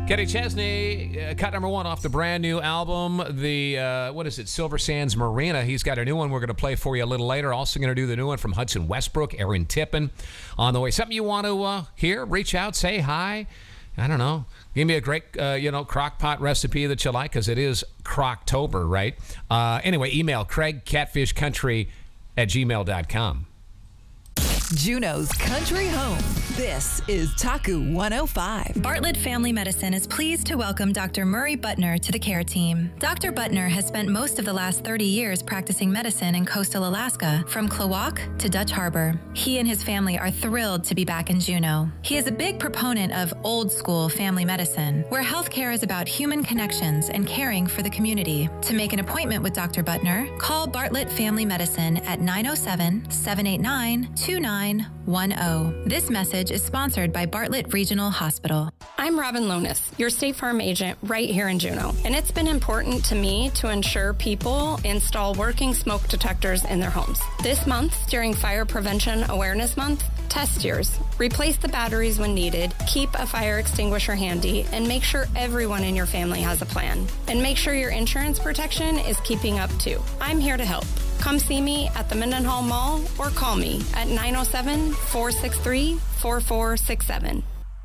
Kenny Chesney, cut number 1 off the brand new album, Silver Sands Marina. He's got a new one we're going to play for you a little later. Also going to do the new one from Hudson Westbrook, Aaron Tippin on the way. Something you want to hear? Reach out, say hi. I don't know. Give me a great, crock pot recipe that you like, because it is Crocktober, right? Anyway, email craigcatfishcountry@gmail.com. Juneau's country home. This is Taku 105. Bartlett Family Medicine is pleased to welcome Dr. Murray Butner to the care team. Dr. Butner has spent most of the last 30 years practicing medicine in coastal Alaska, from Klawock to Dutch Harbor. He and his family are thrilled to be back in Juneau. He is a big proponent of old school family medicine, where healthcare is about human connections and caring for the community. To make an appointment with Dr. Butner, call Bartlett Family Medicine at 907-789-2910. This message is sponsored by Bartlett Regional Hospital. I'm Robin Lonis, your State Farm agent right here in Juneau, and it's been important to me to ensure people install working smoke detectors in their homes. This month, during Fire Prevention Awareness Month, test yours. Replace the batteries when needed, keep a fire extinguisher handy, and make sure everyone in your family has a plan. And make sure your insurance protection is keeping up too. I'm here to help. Come see me at the Mendenhall Mall or call me at 907-463-4467.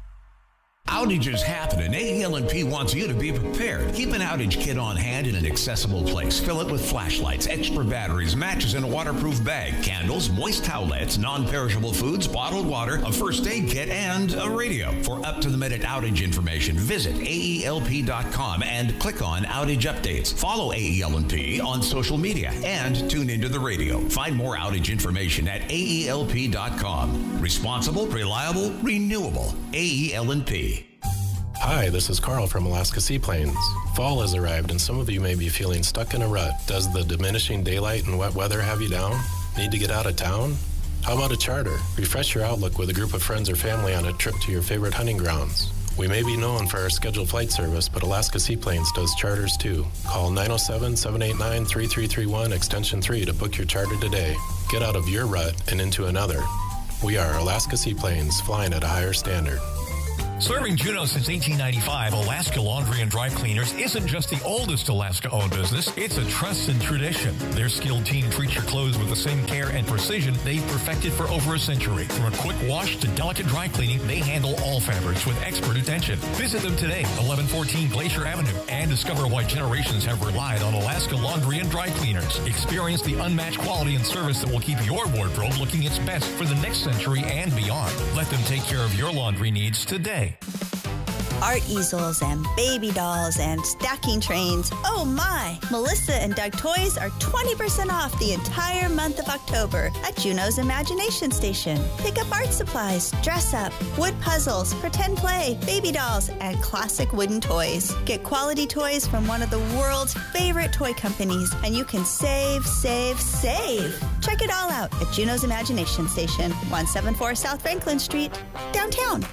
Outages happen, and AEL&P wants you to be prepared. Keep an outage kit on hand in an accessible place. Fill it with flashlights, extra batteries, matches in a waterproof bag, candles, moist towelettes, non-perishable foods, bottled water, a first aid kit, and a radio. For up-to-the-minute outage information, visit AELP.com and click on Outage Updates. Follow AEL&P on social media and tune into the radio. Find more outage information at AELP.com. Responsible, reliable, renewable. AEL&P. Hi, this is Carl from Alaska Seaplanes. Fall has arrived and some of you may be feeling stuck in a rut. Does the diminishing daylight and wet weather have you down? Need to get out of town? How about a charter? Refresh your outlook with a group of friends or family on a trip to your favorite hunting grounds. We may be known for our scheduled flight service, but Alaska Seaplanes does charters too. Call 907-789-3331 extension 3 to book your charter today. Get out of your rut and into another. We are Alaska Seaplanes, flying at a higher standard. Serving Juneau since 1895, Alaska Laundry and Dry Cleaners isn't just the oldest Alaska-owned business, it's a trusted tradition. Their skilled team treats your clothes with the same care and precision they've perfected for over a century. From a quick wash to delicate dry cleaning, they handle all fabrics with expert attention. Visit them today, 1114 Glacier Avenue, and discover why generations have relied on Alaska Laundry and Dry Cleaners. Experience the unmatched quality and service that will keep your wardrobe looking its best for the next century and beyond. Let them take care of your laundry needs today. Art easels and baby dolls and stacking trains. Oh my! Melissa and Doug Toys are 20% off the entire month of October at Juneau's Imagination Station. Pick up art supplies, dress up, wood puzzles, pretend play, baby dolls, and classic wooden toys. Get quality toys from one of the world's favorite toy companies, and you can save, save, save. Check it all out at Juneau's Imagination Station, 174 South Franklin Street, downtown.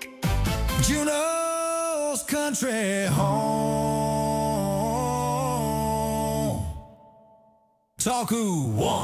Juneau's country home. Taku 1.